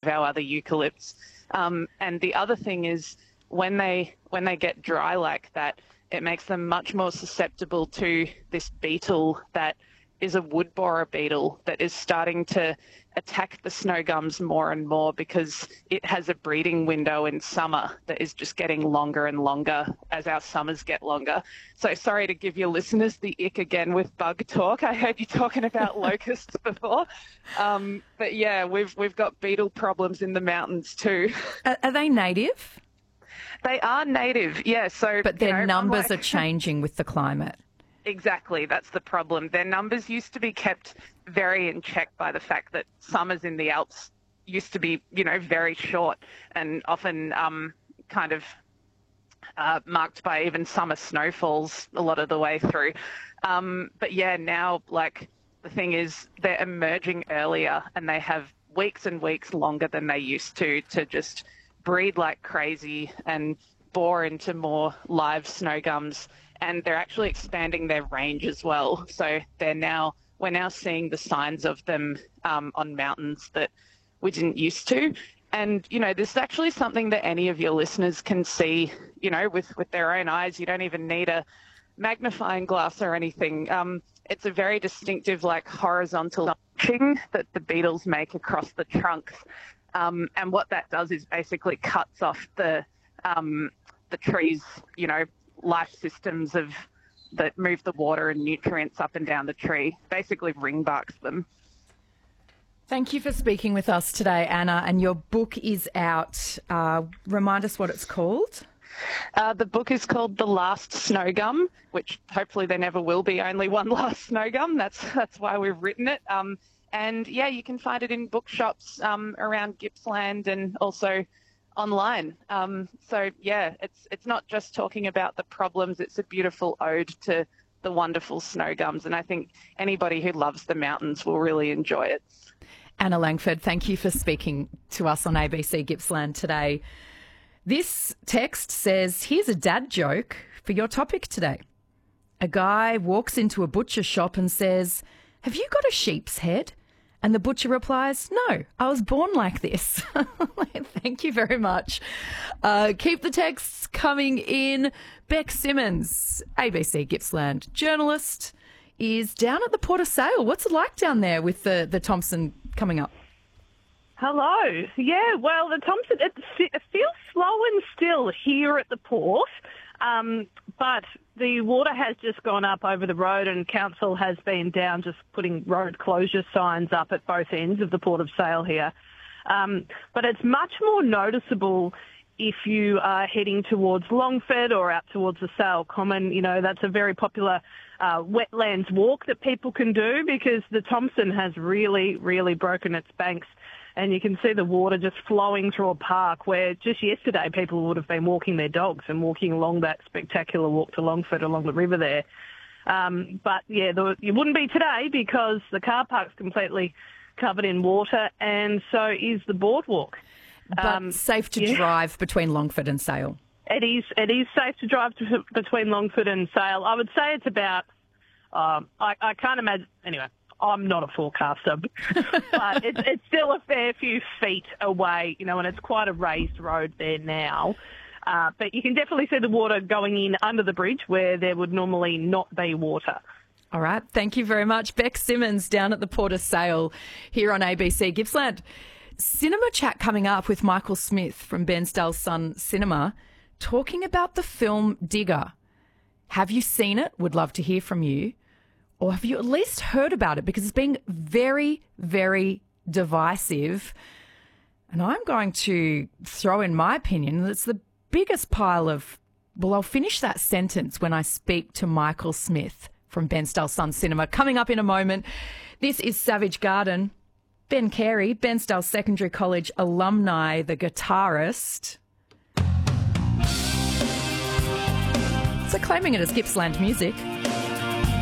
our other eucalypts. And the other thing is when they get dry like that, it makes them much more susceptible to this beetle that is a wood borer beetle that is starting to attack the snow gums more and more because it has a breeding window in summer that is just getting longer and longer as our summers get longer. So sorry to give your listeners the ick again with bug talk. I heard you talking about locusts before. But yeah, we've got beetle problems in the mountains too. Are they native? They are native, yeah. So, but their numbers are changing with the climate. Exactly, that's the problem. Their numbers used to be kept very in check by the fact that summers in the Alps used to be, very short and often marked by even summer snowfalls a lot of the way through. But yeah, now, the thing is they're emerging earlier and they have weeks and weeks longer than they used to just breed like crazy and bore into more live snow gums. And they're actually expanding their range as well. So we're now seeing the signs of them on mountains that we didn't used to. And, this is actually something that any of your listeners can see, with their own eyes. You don't even need a magnifying glass or anything. It's a very distinctive, horizontal notching that the beetles make across the trunks. And what that does is basically cuts off the trees, life systems that move the water and nutrients up and down the tree, basically ring barks them. Thank you for speaking with us today, Anna, and your book is out. Remind us what it's called. The book is called The Last Snow Gum, which hopefully there never will be only one last snow gum. That's why we've written it. And yeah, you can find it in bookshops around Gippsland and also online. So yeah, it's not just talking about the problems, it's a beautiful ode to the wonderful snow gums, and I think anybody who loves the mountains will really enjoy it. Anna Langford, thank you for speaking to us on ABC Gippsland today. This text says, here's a dad joke for your topic today. A guy walks into a butcher shop and says, have you got a sheep's head? And the butcher replies, no, I was born like this. Thank you very much. Keep the texts coming in. Beck Simmons, ABC Gippsland journalist, is down at the Port of Sale. What's it like down there with the Thompson coming up? Hello. Yeah, well, the Thompson, it feels slow and still here at the port, but the water has just gone up over the road and council has been down just putting road closure signs up at both ends of the Port of Sale here. But it's much more noticeable if you are heading towards Longford or out towards the Sale Common. That's a very popular wetlands walk that people can do because the Thompson has really, really broken its banks. And you can see the water just flowing through a park where just yesterday people would have been walking their dogs and walking along that spectacular walk to Longford along the river there. But yeah, you wouldn't be today because the car park's completely covered in water and so is the boardwalk. But safe to drive between Longford and Sale. It is safe to drive between Longford and Sale. I would say it's about, I can't imagine, anyway. I'm not a forecaster, but it's still a fair few feet away, and it's quite a raised road there now. But you can definitely see the water going in under the bridge where there would normally not be water. All right. Thank you very much. Beck Simmons down at the Port of Sale here on ABC Gippsland. Cinema chat coming up with Michael Smith from Bensdale Sun Cinema talking about the film Digger. Have you seen it? Would love to hear from you. Or have you at least heard about it? Because it's been very, very divisive. And I'm going to throw in my opinion that it's the biggest pile of... Well, I'll finish that sentence when I speak to Michael Smith from Bensdale Sun Cinema. Coming up in a moment, this is Savage Garden. Ben Carey, Bensdale Secondary College alumni, the guitarist. So claiming it as Gippsland music.